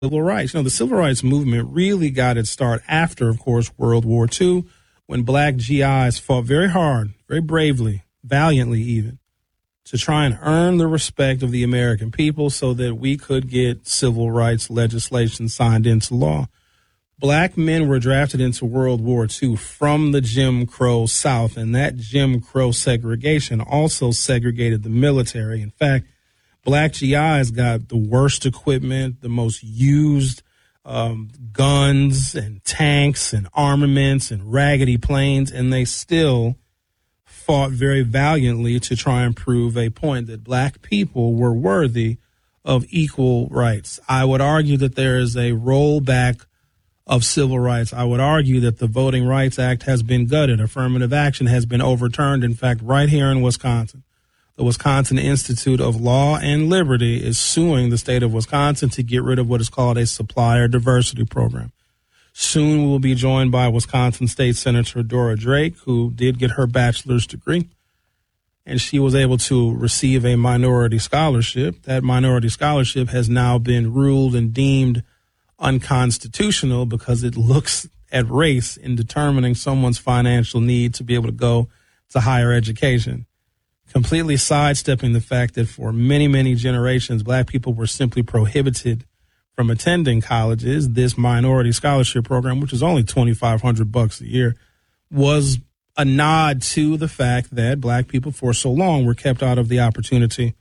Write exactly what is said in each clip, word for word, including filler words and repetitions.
civil rights. You know, the civil rights movement really got its start after, of course, World War Two, when black G Is fought very hard, very bravely, valiantly even, to try and earn the respect of the American people so that we could get civil rights legislation signed into law. Black men were drafted into World War Two from the Jim Crow South, and that Jim Crow segregation also segregated the military. In fact, black G Is got the worst equipment, the most used um, guns and tanks and armaments and raggedy planes, and they still fought very valiantly to try and prove a point that black people were worthy of equal rights. I would argue that there is a rollback of civil rights. I would argue that the Voting Rights Act has been gutted. Affirmative action has been overturned. In fact, right here in Wisconsin, the Wisconsin Institute of Law and Liberty is suing the state of Wisconsin to get rid of what is called a supplier diversity program. Soon we will be joined by Wisconsin State Senator Dora Drake, who did get her bachelor's degree, and she was able to receive a minority scholarship. That minority scholarship has now been ruled and deemed unconstitutional because it looks at race in determining someone's financial need to be able to go to higher education, completely sidestepping the fact that for many, many generations, black people were simply prohibited from attending colleges. This minority scholarship program, which is only twenty-five hundred bucks a year, was a nod to the fact that black people for so long were kept out of the opportunity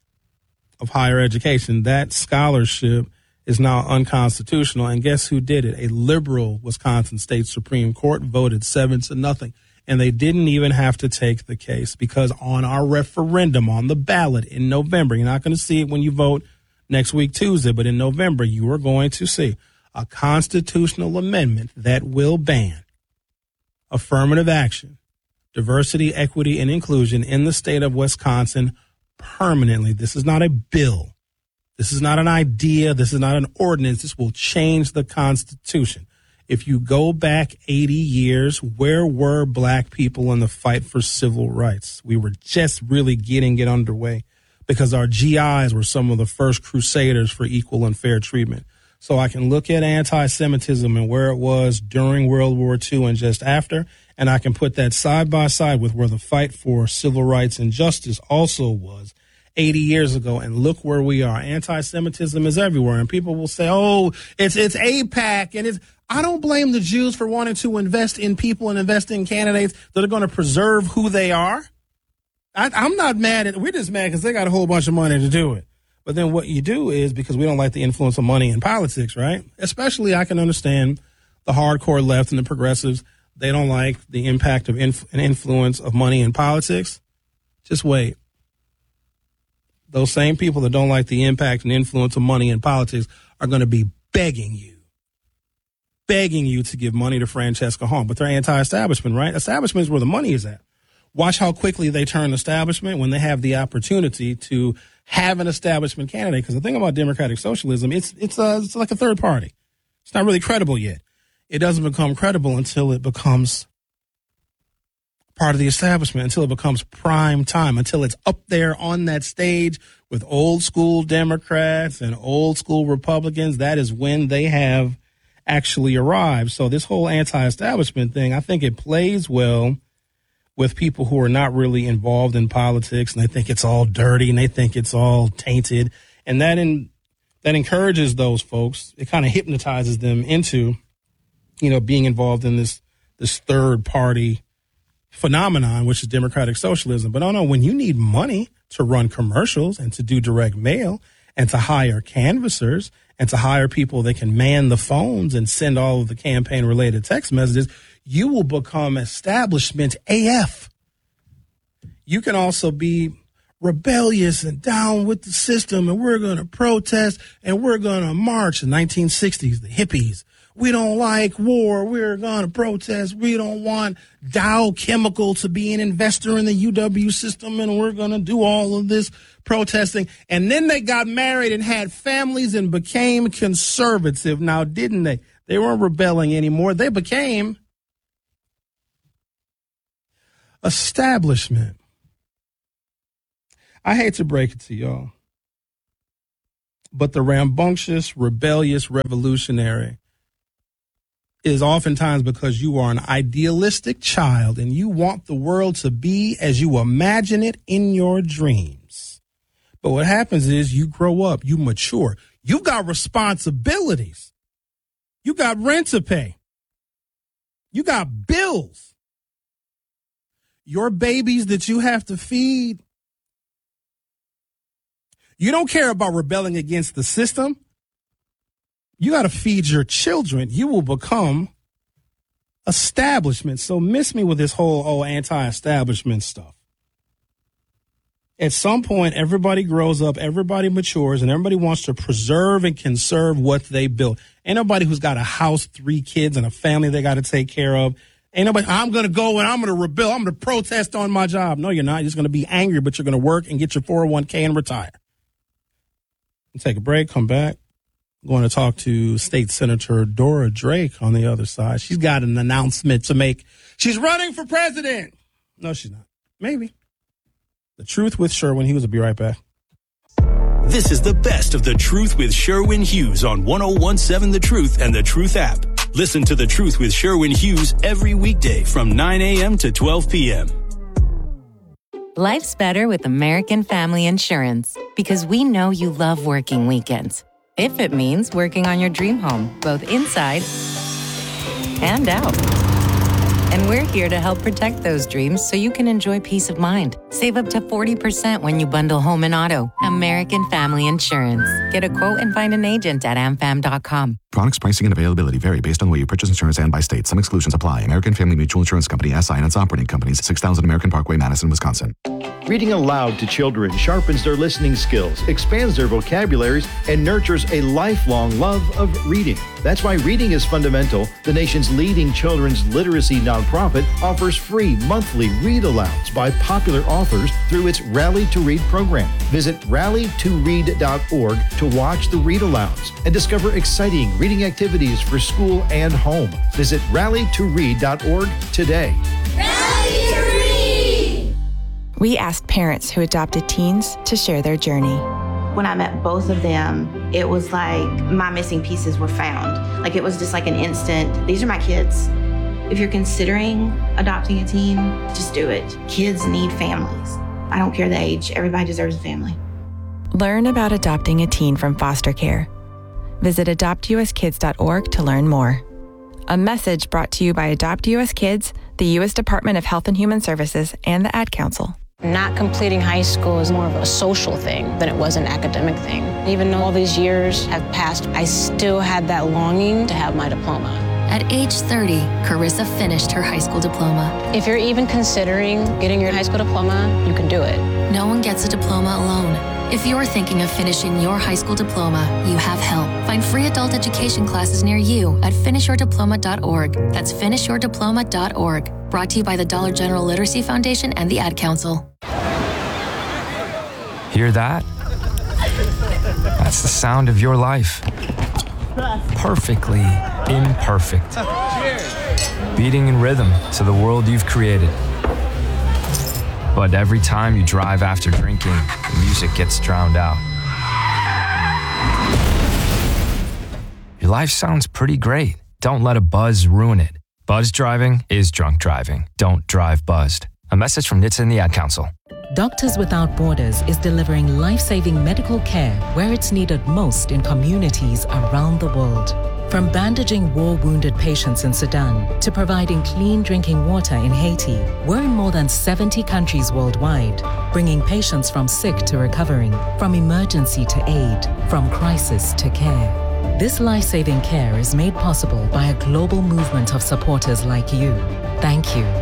of higher education. That scholarship is now unconstitutional. And guess who did it? A liberal Wisconsin State Supreme Court voted seven to nothing. And they didn't even have to take the case because on our referendum on the ballot in November, you're not going to see it when you vote next week, Tuesday, but in November, you are going to see a constitutional amendment that will ban affirmative action, diversity, equity, and inclusion in the state of Wisconsin permanently. This is not a bill. This is not an idea. This is not an ordinance. This will change the Constitution. If you go back eighty years, where were black people in the fight for civil rights? We were just really getting it underway because our G Is were some of the first crusaders for equal and fair treatment. So I can look at anti-Semitism and where it was during World War Two and just after, and I can put that side by side with where the fight for civil rights and justice also was eighty years ago, and look where we are. Anti-Semitism is everywhere, and people will say, oh, it's it's AIPAC, and it's, I don't blame the Jews for wanting to invest in people and invest in candidates that are going to preserve who they are. I, I'm not mad at, we're just mad because they got a whole bunch of money to do it. But then what you do is, because we don't like the influence of money in politics, right? Especially I can understand the hardcore left and the progressives. They don't like the impact of inf- and influence of money in politics. Just wait. Those same people that don't like the impact and influence of money in politics are going to be begging you, begging you to give money to Francesca Hall. But they're anti-establishment, right? Establishment is where the money is at. Watch how quickly they turn establishment when they have the opportunity to have an establishment candidate. Because the thing about democratic socialism, it's it's, uh, it's like a third party. It's not really credible yet. It doesn't become credible until it becomes part of the establishment, until it becomes prime time, until it's up there on that stage with old school Democrats and old school Republicans. That is when they have actually arrived. So this whole anti-establishment thing, I think it plays well with people who are not really involved in politics, and they think it's all dirty and they think it's all tainted. And that in, that encourages those folks. It kind of hypnotizes them into, you know, being involved in this, this third party phenomenon, which is democratic socialism. But I don't know, when you need money to run commercials and to do direct mail and to hire canvassers and to hire people that can man the phones and send all of the campaign related text messages, you will become establishment A F. You can also be rebellious and down with the system, and we're going to protest and we're going to march. In the nineteen sixties, the hippies, we don't like war, we're going to protest. We don't want Dow Chemical to be an investor in the U W system, and we're going to do all of this protesting. And then they got married and had families and became conservative. Now, didn't they? They weren't rebelling anymore. They became establishment. I hate to break it to y'all, But the rambunctious, rebellious revolutionary is oftentimes because you are an idealistic child and you want the world to be as you imagine it in your dreams. But what happens is you grow up, you mature, you got responsibilities. You got rent to pay. You got bills. Your babies that you have to feed. You don't care about rebelling against the system. You got to feed your children. You will become establishment. So miss me with this whole, oh, anti-establishment stuff. At some point, everybody grows up, everybody matures, and everybody wants to preserve and conserve what they built. Ain't nobody who's got a house, three kids, and a family they got to take care of. Ain't nobody, I'm going to go and I'm going to rebel. I'm going to protest on my job. No, you're not. You're just going to be angry, but you're going to work and get your four oh one k and retire. Take a break, come back. I'm going to talk to State Senator Dora Drake on the other side. She's got an announcement to make. She's running for president. No, she's not. Maybe. The Truth with Sherwin Hughes. Will be right back. This is the best of The Truth with Sherwin Hughes on one oh one seven The Truth and The Truth app. Listen to The Truth with Sherwin Hughes every weekday from nine a.m. to twelve p.m. Life's better with American Family Insurance because we know you love working weekends. If it means working on your dream home, both inside and out. And we're here to help protect those dreams so you can enjoy peace of mind. Save up to forty percent when you bundle home and auto. American Family Insurance. Get a quote and find an agent at am fam dot com. Products, pricing, and availability vary based on the way you purchase insurance and by state. Some exclusions apply. American Family Mutual Insurance Company, S I and its operating companies, six thousand American Parkway, Madison, Wisconsin. Reading aloud to children sharpens their listening skills, expands their vocabularies, and nurtures a lifelong love of reading. That's why Reading is Fundamental, the nation's leading children's literacy nonprofit, offers free monthly read-alouds by popular authors through its Rally to Read program. Visit rally to read dot org to watch the read-alouds and discover exciting reading activities for school and home. Visit rally to read dot org today. Rally to Read! We asked parents who adopted teens to share their journey. When I met both of them, it was like my missing pieces were found. Like it was just like an instant, these are my kids. If you're considering adopting a teen, just do it. Kids need families. I don't care the age, everybody deserves a family. Learn about adopting a teen from foster care. Visit adopt u s kids dot org to learn more. A message brought to you by Adopt U S Kids, the U S Department of Health and Human Services, and the Ad Council. Not completing high school is more of a social thing than it was an academic thing. Even though all these years have passed, I still had that longing to have my diploma. At age thirty, Carissa finished her high school diploma. If you're even considering getting your high school diploma, you can do it. No one gets a diploma alone. If you're thinking of finishing your high school diploma, you have help. Find free adult education classes near you at finish your diploma dot org. That's finish your diploma dot org. Brought to you by the Dollar General Literacy Foundation and the Ad Council. Hear that? That's the sound of your life. Perfectly imperfect. Beating in rhythm to the world you've created. But every time you drive after drinking, the music gets drowned out. Your life sounds pretty great. Don't let a buzz ruin it. Buzz driving is drunk driving. Don't drive buzzed. A message from N H T S A and the Ad Council. Doctors Without Borders is delivering life-saving medical care where it's needed most in communities around the world. From bandaging war-wounded patients in Sudan to providing clean drinking water in Haiti, we're in more than seventy countries worldwide, bringing patients from sick to recovering, from emergency to aid, from crisis to care. This life-saving care is made possible by a global movement of supporters like you. Thank you.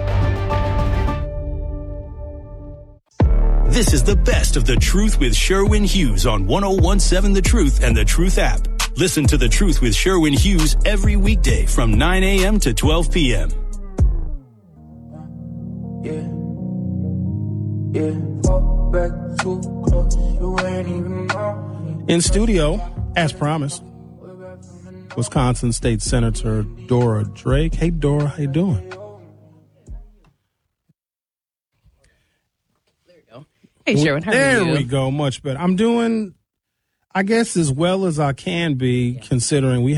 This is the best of The Truth with Sherwin Hughes on one oh one seven The Truth and The Truth app. Listen to The Truth with Sherwin Hughes every weekday from nine a.m. to twelve p.m. Yeah. Yeah. Walk back too close. You ain't even know. In studio, as promised, Wisconsin State Senator Dora Drake. Hey, Dora, how you doing? There you go. Hey, Sherwin, how are there you? we go. Much better. I'm doing... I guess as well as I can be, considering we